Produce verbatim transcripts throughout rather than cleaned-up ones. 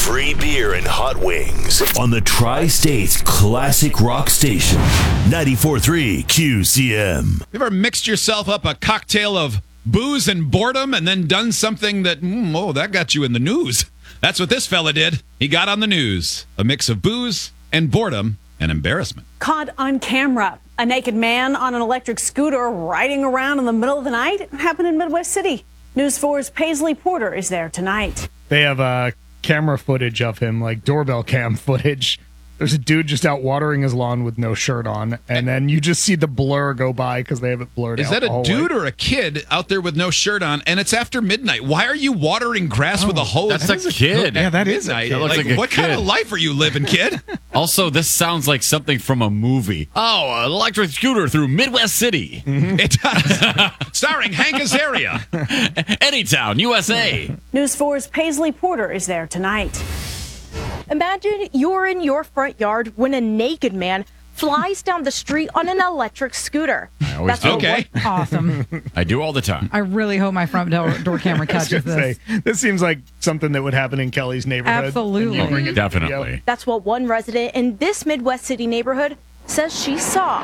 free beer and hot wings on the Tri-State's classic rock station, ninety-four point three Q C M. You ever mixed yourself up a cocktail of booze and boredom and then done something that, mm, oh, that got you in the news? That's what this fella did. He got on the news. A mix of booze and boredom and embarrassment. Caught on camera. A naked man on an electric scooter riding around in the middle of the night. It happened in Midwest City. News four's Paisley Porter is there tonight. They have uh, camera footage of him, like doorbell cam footage. There's a dude just out watering his lawn with no shirt on, and then you just see the blur go by because they have it blurred out. Is that a a dude or a kid out there with no shirt on, and it's after midnight? Why are you watering grass oh, with a hose? That's that a kid. Yeah, that is a kid. That looks like, like a what kid. kind of life are you living, kid? Also, this sounds like something from a movie. Oh, an electric scooter through Midwest City. Mm-hmm. It does. Starring Hank Azaria. Anytown, U S A. News four's Paisley Porter is there tonight. Imagine you're in your front yard when a naked man flies down the street on an electric scooter. I always That's do. Okay. Awesome. I do all the time. I really hope my front door, door camera catches this. Say, this seems like something that would happen in Kelly's neighborhood. Absolutely. And you bring it to video. Definitely. That's what one resident in this Midwest City neighborhood says she saw.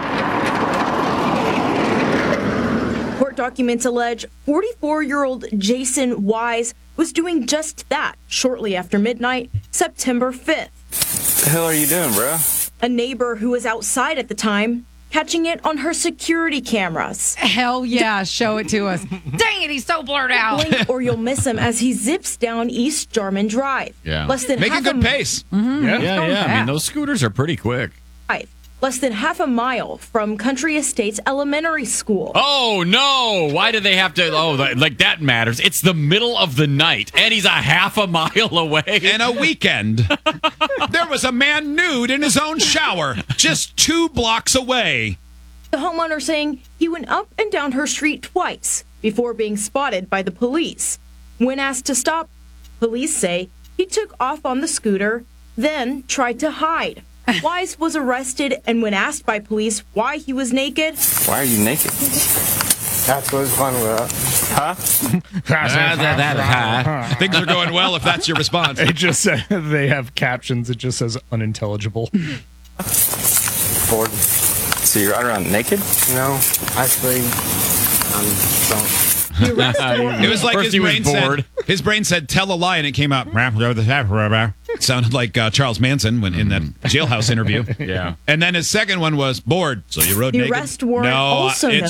Court documents allege forty-four-year-old Jason Wise was doing just that shortly after midnight, September fifth. What the hell are you doing, bro? A neighbor who was outside at the time, catching it on her security cameras. Hell yeah, show it to us. Dang it, he's so blurred out. Blink or you'll miss him as he zips down East Jarman Drive. Yeah. Less than Make a half good a pace. Yeah, yeah, yeah. I fast. mean, those scooters are pretty quick. Drive. Less than half a mile from Country Estates Elementary School. Oh, no. Why do they have to? Oh, like that matters. It's the middle of the night, and he's a half a mile away. And a weekend. There was a man nude in his own shower just two blocks away. The homeowner saying he went up and down her street twice before being spotted by the police. When asked to stop, police say he took off on the scooter, then tried to hide. Wise was arrested, and when asked by police why he was naked, Why are you naked? That's what's fun with Huh? Things are going well if that's your response. It just said they have captions. It just says unintelligible. Bored. So you're out around naked? No, actually, I'm drunk. the arrest warrant It was like First his he was brain bored. said. His brain said, "Tell a lie," and it came out. It sounded like uh, Charles Manson when in that jailhouse interview. Yeah. And then his second one was bored. So you rode The naked. arrest warrant no, also it's